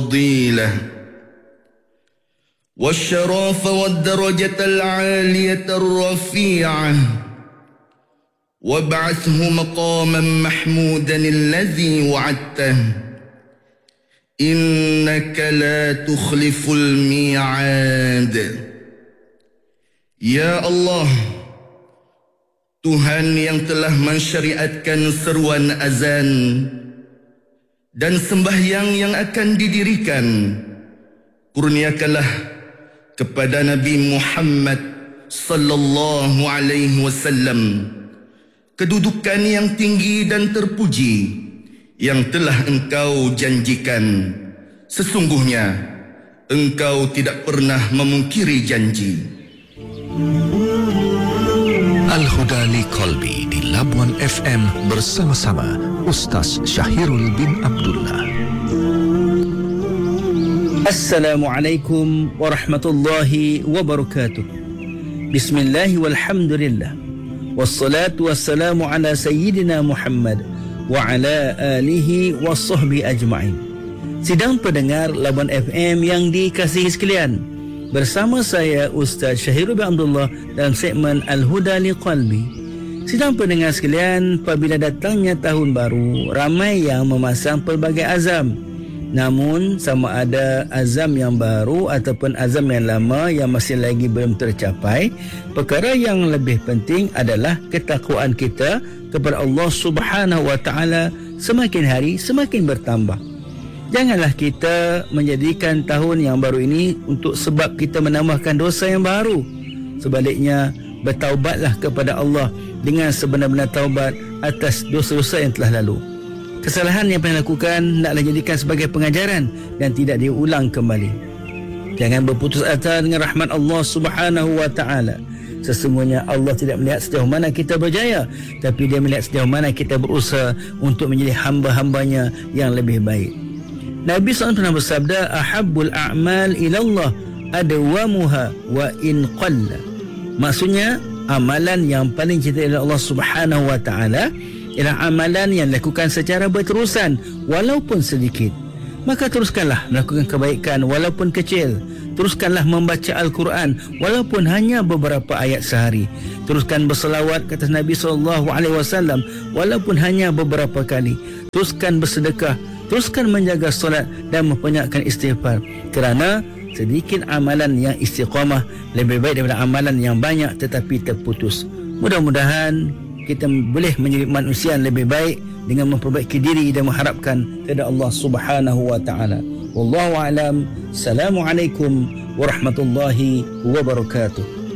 الفضيلة والشرف والدرجة العالية الرفيعة وابعثه مقاما محمودا الذي وعدته إنك لا تخلف الميعاد. Ya Allah, Tuhan yang telah mensyariatkan seruan azan dan sembahyang yang akan didirikan, kurniakanlah kepada Nabi Muhammad sallallahu alaihi wasallam kedudukan yang tinggi dan terpuji yang telah Engkau janjikan. Sesungguhnya Engkau tidak pernah memungkiri janji. Al-Huda li Qalbi di Labuan FM bersama-sama Ustaz Syahirul bin Abdullah. Assalamualaikum warahmatullahi wabarakatuh. Bismillah walhamdulillah. Wassalatu wassalamu ala sayyidina Muhammad wa ala alihi wa sahbihi ajma'in. Sidang pendengar Labuan FM yang dikasihi sekalian, bersama saya Ustaz Syahirul bin Abdullah dalam segmen Al-Huda li Qalbi. Sidang pendengar sekalian, apabila datangnya tahun baru, ramai yang memasang pelbagai azam. Namun sama ada azam yang baru ataupun azam yang lama yang masih lagi belum tercapai, perkara yang lebih penting adalah ketakwaan kita kepada Allah Subhanahu wa taala semakin hari semakin bertambah. Janganlah kita menjadikan tahun yang baru ini untuk sebab kita menambahkan dosa yang baru. Sebaliknya, bertaubatlah kepada Allah dengan sebenar-benar taubat atas dosa-dosa yang telah lalu. Kesalahan yang pernah lakukan hendaklah jadikan sebagai pengajaran dan tidak diulang kembali. Jangan berputus asa dengan rahmat Allah Subhanahu wa taala. Sesungguhnya Allah tidak melihat sejauh mana kita berjaya, tapi Dia melihat sejauh mana kita berusaha untuk menjadi hamba-hambanya yang lebih baik. Nabi SAW pernah bersabda, ahabbul a'mal ilallah adwamuha wa in qalla. Maksudnya, amalan yang paling cinta oleh Allah Subhanahu wa taala ialah amalan yang dilakukan secara berterusan walaupun sedikit. Maka teruskanlah melakukan kebaikan walaupun kecil. Teruskanlah membaca Al-Quran walaupun hanya beberapa ayat sehari. Teruskan berselawat ke atas Nabi SAW walaupun hanya beberapa kali. Teruskan bersedekah. Teruskan menjaga solat dan memperbanyakkan istighfar. Kerana sedikit amalan yang istiqamah lebih baik daripada amalan yang banyak tetapi terputus. Mudah-mudahan kita boleh menjadi manusia yang lebih baik dengan memperbaiki diri dan mengharapkan kepada Allah Subhanahu wa taala. Wallahu a'lam. Assalamualaikum warahmatullahi wabarakatuh.